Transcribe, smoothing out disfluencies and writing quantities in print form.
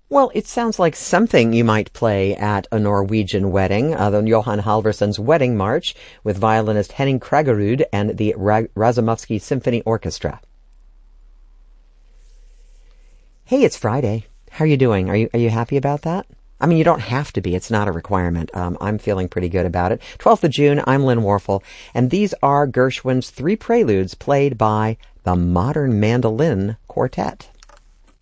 Well, it sounds like something you might play at a Norwegian wedding, the Johan Halvorsson's Wedding March with violinist Henning Kraggerud and the Razumovsky Symphony Orchestra. Hey, it's Friday. How are you doing? Are you happy about that? I mean, you don't have to be. It's not a requirement. I'm feeling pretty good about it. 12th of June, I'm Lynn Warfel, and these are Gershwin's 3 preludes played by the Modern Mandolin Quartet.